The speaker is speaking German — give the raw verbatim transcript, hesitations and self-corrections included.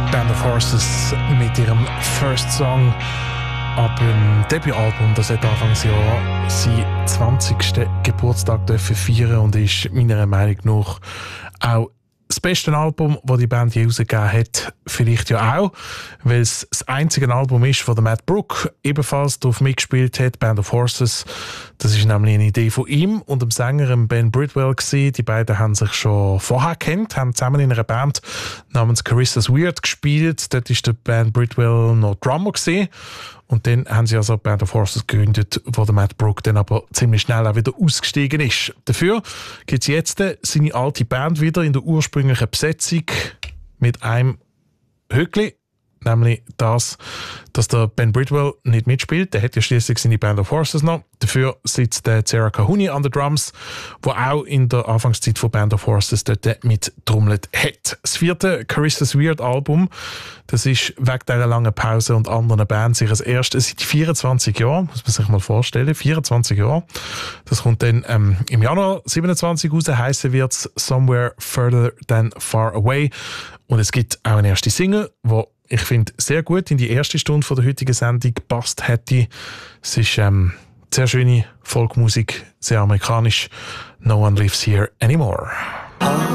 Band of Horses mit ihrem First Song ab dem Debütalbum, das hat Anfangsjahr seinen zwanzigsten Geburtstag dürfen feiern und ist meiner Meinung nach auch das beste Album, das die Band je rausgegeben hat. Vielleicht ja auch, weil es das einzige Album ist, wo der Matt Brooke ebenfalls darauf mitgespielt hat, Band of Horses. Das ist nämlich eine Idee von ihm und dem Sänger Ben Bridwell gewesen. Die beiden haben sich schon vorher kennt, haben zusammen in einer Band namens Carissa's Weird gespielt. Dort war der Ben Bridwell noch Drummer gewesen. Und dann haben sie also Band of Horses gegründet, wo der Matt Brooke dann aber ziemlich schnell auch wieder ausgestiegen ist. Dafür gibt es jetzt seine alte Band wieder in der ursprünglichen Besetzung mit einem Höckli, nämlich das, dass der Ben Bridwell nicht mitspielt. Der hat ja schließlich seine Band of Horses noch. Dafür sitzt der Sarah Kahuni an den Drums, der auch in der Anfangszeit von Band of Horses dort mit trommelt hat. Das vierte Carissa's Weird Album, das ist wegen dieser langen Pause und anderen Bands ihres erstes seit vierundzwanzig Jahren, muss man sich mal vorstellen, vierundzwanzig Jahre. Das kommt dann ähm, im Januar siebenundzwanzig raus, heissen wird es Somewhere Further Than Far Away. Und es gibt auch eine erste Single, die ich finde sehr gut in die erste Stunde von der heutigen Sendung gepasst hätte. Es ist ähm, sehr schöne Folkmusik, sehr amerikanisch. No One Lives Here Anymore.